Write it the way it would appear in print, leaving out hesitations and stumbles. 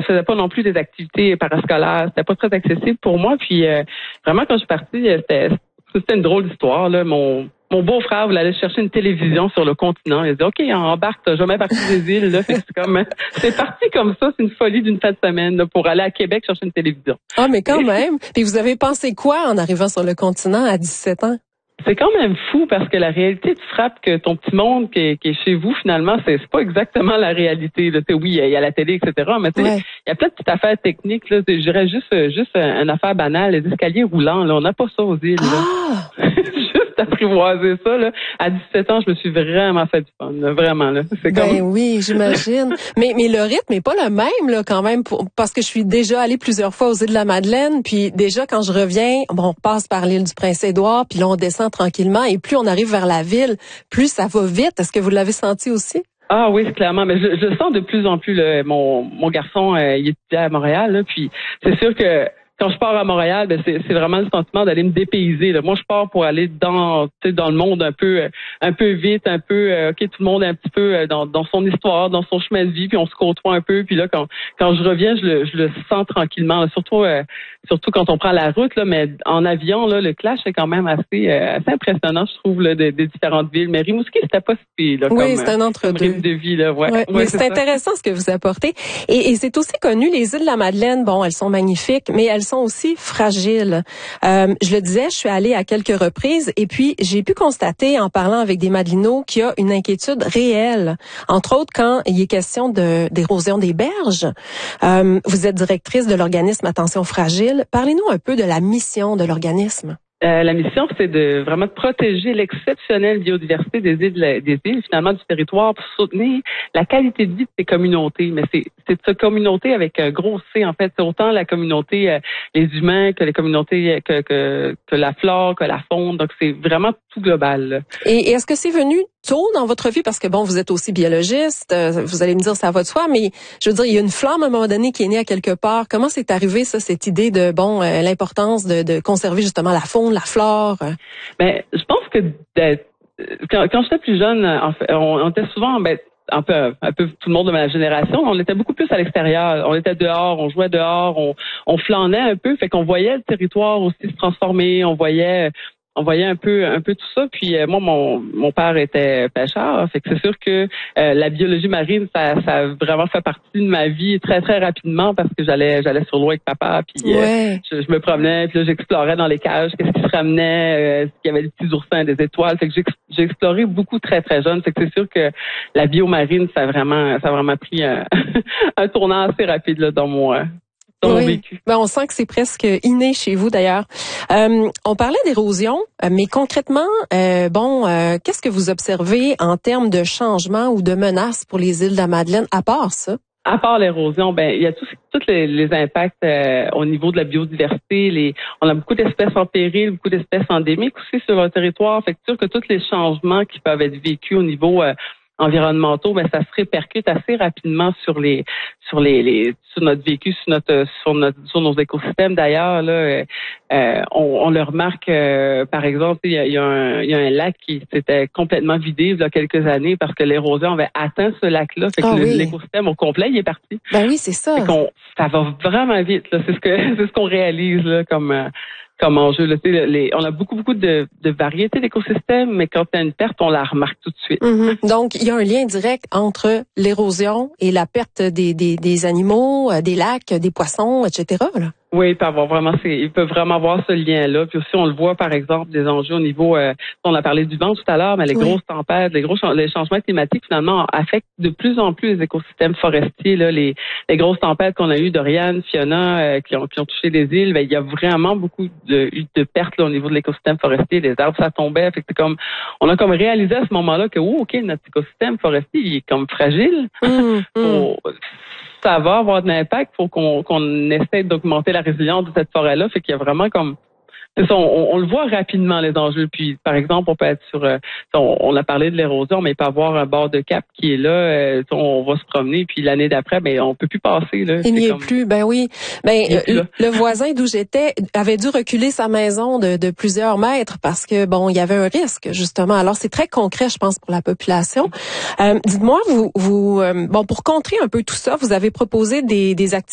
faisait pas non plus des activités parascolaires. C'était pas très accessible pour moi. Puis vraiment, quand je suis partie, c'était une drôle d'histoire, là. Mon beau-frère voulait aller chercher une télévision sur le continent. Il a dit, OK, embarque, t'as jamais parti des îles, là. Fait que c'est parti comme ça. C'est une folie d'une fin de semaine, là, pour aller à Québec chercher une télévision. Ah, mais quand même. Puis vous avez pensé quoi en arrivant sur le continent à 17 ans? C'est quand même fou parce que la réalité te frappe que ton petit monde qui est chez vous, finalement, c'est pas exactement la réalité. Là. Oui, il y a la télé, etc. Mais il y a plein de petites affaires techniques. Là. Je dirais juste une affaire banale, les escaliers roulants. Là. On n'a pas ça aux îles. Ah! Juste apprivoiser ça. Là. À 17 ans, je me suis vraiment fait du fun. Là. Vraiment. Là. C'est Ben oui, j'imagine. mais le rythme n'est pas le même là quand même, parce que je suis déjà allée plusieurs fois aux îles de la Madeleine. Puis déjà, quand je reviens, on passe par l'île du Prince-Édouard, puis là, on descend tranquillement. Et plus on arrive vers la ville, plus ça va vite. Est-ce que vous l'avez senti aussi? Ah oui, clairement. Mais je le sens de plus en plus. Là. Mon garçon, il étudie à Montréal. Là, puis c'est sûr que quand je pars à Montréal, ben c'est vraiment le sentiment d'aller me dépayser. Là. Moi, je pars pour aller dans le monde un peu vite, OK, tout le monde est un petit peu dans son histoire, dans son chemin de vie, puis on se côtoie un peu. Puis là, quand je reviens, je le sens tranquillement. Là. Surtout quand on prend la route, là, mais en avion, là, le clash est quand même assez impressionnant, je trouve, là, des différentes villes. Mais Rimouski, c'était pas si pire, là, oui, c'est un entre-deux. Rythme de vie, là. Ouais, mais c'est intéressant ce que vous apportez. Et c'est aussi connu, les îles de la Madeleine, bon, elles sont magnifiques, mais elles sont aussi fragiles. Je le disais, je suis allée à quelques reprises et puis j'ai pu constater en parlant avec des Madelinots qu'il y a une inquiétude réelle. Entre autres, quand il est question d'érosion des berges. Vous êtes directrice de l'organisme Attention Fragile. Parlez-nous un peu de la mission de l'organisme. La mission, c'est de vraiment protéger l'exceptionnelle biodiversité des îles, finalement, du territoire, pour soutenir la qualité de vie de ces communautés. Mais c'est cette communauté avec un gros C, en fait. C'est autant la communauté, les humains, que les communautés, que la flore, que la faune. Donc, c'est vraiment tout global, là. Et est-ce que c'est venu tôt dans votre vie? Parce que bon, vous êtes aussi biologiste, vous allez me dire ça va de soi, mais je veux dire, il y a une flamme à un moment donné qui est née à quelque part. Comment c'est arrivé, ça, cette idée de, l'importance de conserver justement la faune, la flore? Ben, je pense que quand j'étais plus jeune, en fait, on était souvent, un peu tout le monde de ma génération, on était beaucoup plus à l'extérieur. On était dehors, on jouait dehors, on flânait un peu, fait qu'on voyait le territoire aussi se transformer, on voyait un peu tout ça. Puis moi, mon père était pêcheur, fait que c'est sûr que la biologie marine, ça a vraiment fait partie de ma vie très très rapidement parce que j'allais sur l'eau avec papa, puis je me promenais, puis là j'explorais dans les cages, qu'est-ce qui se ramenait, est-ce qu'il y avait des petits oursins, des étoiles. Fait que j'ai exploré beaucoup très très jeune. Fait que c'est sûr que la biomarine, ça a vraiment pris un tournant assez rapide là dans mon vécu. Ben, on sent que c'est presque inné chez vous d'ailleurs. On parlait d'érosion, mais concrètement, qu'est-ce que vous observez en termes de changement ou de menaces pour les îles de la Madeleine, à part ça? À part l'érosion, il y a tous les impacts au niveau de la biodiversité. On a beaucoup d'espèces en péril, beaucoup d'espèces endémiques aussi sur le territoire. Fait que sûr que tous les changements qui peuvent être vécus au niveau environnementaux, ça se répercute assez rapidement sur notre vécu, sur nos écosystèmes. D'ailleurs, là, on le remarque, par exemple, il y a un lac qui s'était complètement vidé il y a quelques années parce que l'érosion avait atteint ce lac-là. Fait que l'écosystème au complet, il est parti. Ben oui, c'est ça. Fait ça va vraiment vite, là. C'est ce qu'on réalise, là, comme enjeu. Là, on a beaucoup de variétés d'écosystèmes, mais quand il y a une perte, on la remarque tout de suite. Mm-hmm. Donc, il y a un lien direct entre l'érosion et la perte des animaux, des lacs, des poissons, etc. Là. Oui, il peut vraiment avoir ce lien-là. Puis aussi, on le voit, par exemple, des enjeux au niveau, on a parlé du vent tout à l'heure, mais les grosses tempêtes, les changements climatiques, finalement, affectent de plus en plus les écosystèmes forestiers. Là, les grosses tempêtes qu'on a eues, Dorian, Fiona, qui ont touché les îles, il y a vraiment beaucoup de pertes là, au niveau de l'écosystème forestier. Les arbres, ça tombait. Fait que on a comme réalisé à ce moment-là que, notre écosystème forestier, il est comme fragile. Ça va avoir de l'impact. Il faut qu'on essaie d'augmenter la résilience de cette forêt-là. Fait qu'il y a vraiment c'est ça, on le voit rapidement, les enjeux. Puis, par exemple, on peut être on a parlé de l'érosion, mais il peut y avoir un bord de cap qui est là. On va se promener, puis l'année d'après, on peut plus passer. Là. Il n'y est plus, oui. Le voisin d'où j'étais avait dû reculer sa maison de plusieurs mètres parce que, il y avait un risque, justement. Alors, c'est très concret, je pense, pour la population. Dites-moi, vous pour contrer un peu tout ça, vous avez proposé des activités